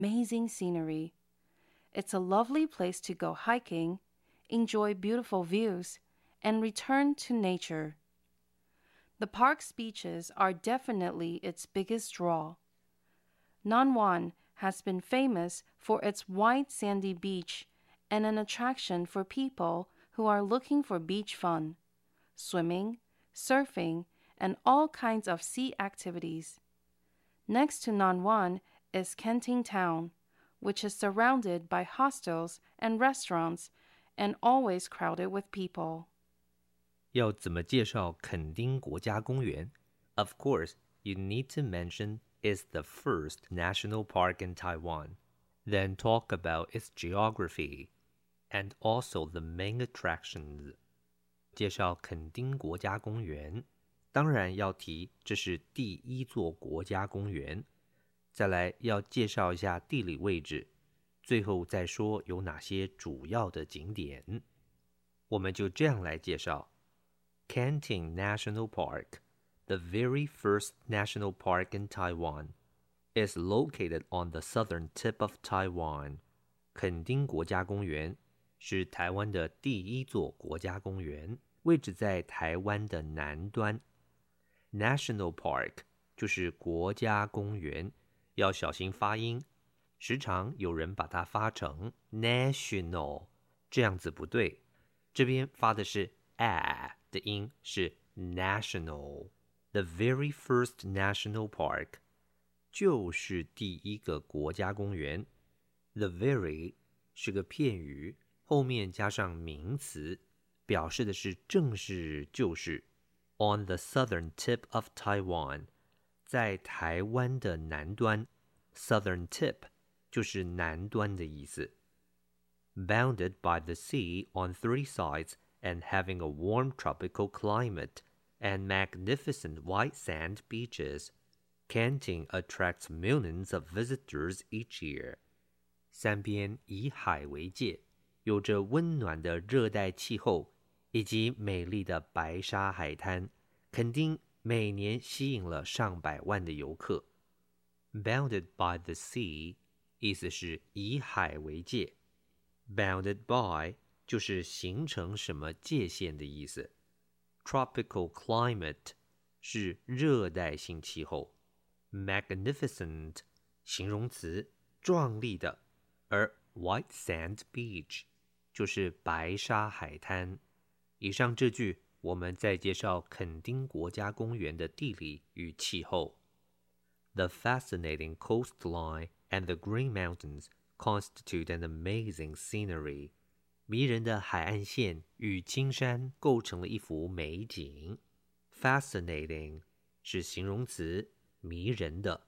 amazing scenery. It's a lovely place to go hiking, enjoy beautiful views, and return to nature. The park's beaches are definitely its biggest draw. Nanwan has been famous for its white sandy beach and an attraction for people who are looking for beach fun, swimming, surfing, and all kinds of sea activities. Next to Nanwan is Kenting Town, which is surrounded by hostels and restaurants and always crowded with people. 要怎么介绍垦丁国家公园？ Of course, you need to mention it's the first national park in Taiwan, then talk about its geography, and also the main attractions. 介绍垦丁国家公园，当然要提这是第一座国家公园，再来要介绍一下地理位置，最后再说有哪些主要的景点。我们就这样来介绍 Kenting National Park, the very first national park in Taiwan, is located on the southern tip of Taiwan. 垦丁国家公园是台湾的第一座国家公园，位置在台湾的南端。National Park 就是国家公园，要小心发音，时常有人把它发成 national， 这样子不对，这边发的是 a 的音，是 national。 The very first national park 就是第一个国家公园。 The very 是个片语，后面加上名词，表示的是正是就是。 On the southern tip of Taiwan 在台湾的南端， Southern tip 就是南端的意思。 Bounded by the sea on 3 sides and having a warm tropical climate and magnificent white sand beaches, Kenting attracts millions of visitors each year. 三边以海为界，有着温暖的热带气候以及美丽的白沙海滩，垦丁每年吸引了上百万的游客。 Bounded by the sea 意思是以海为界， Bounded by 就是形成什么界限的意思。 Tropical climate 是热带性气候， Magnificent 形容词，壮丽的，而 White Sand Beach 就是白沙海滩。以上这句我们在介绍垦丁国家公园的地理与气候。 The fascinating coastline and the green mountains constitute an amazing scenery. 迷人的海岸线与青山构成了一幅美景。 Fascinating 是形容词，迷人的。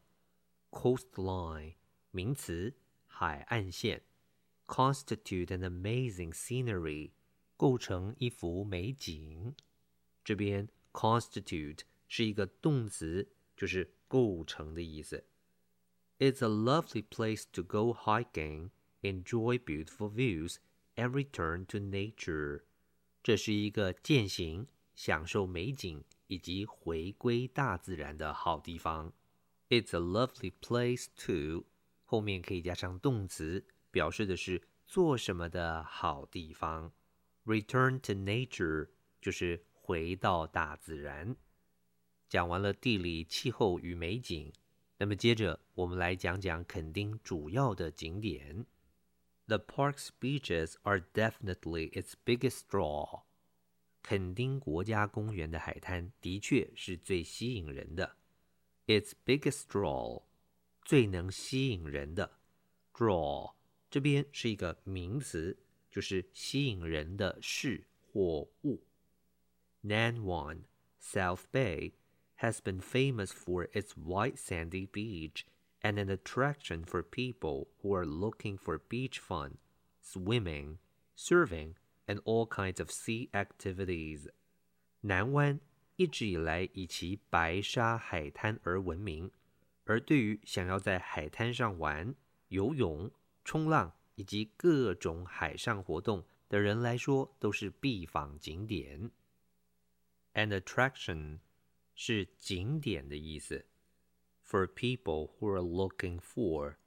Coastline 名词，海岸线。 Constitute an amazing scenery 构成一幅美景。这边 constitute 是一个动词，就是构成的意思。 It's a lovely place to go hiking, enjoy beautiful views, and return to nature. 这是一个健行、享受美景以及回归大自然的好地方。 It's a lovely place to 后面可以加上动词，表示的是做什么的好地方。 Return to nature 就是回到大自然。讲完了地理、气候与美景，那么接着我们来讲讲垦丁主要的景点。 The park's beaches are definitely its biggest draw. 垦丁国家公园的海滩的确是最吸引人的。 Its biggest draw 最能吸引人的。 Draw 这边是一个名词，就是吸引人的事或物。 Nanwan, South Bay, has been famous for its white sandy beach and an attraction for people who are looking for beach fun, swimming, surfing, and all kinds of sea activities. 南湾一直以来以其白沙海滩而闻名，而对于想要在海滩上玩、游泳、冲浪以及各种海上活动的人来说，都是必访景点。An attraction 是景点的意思。For people who are looking for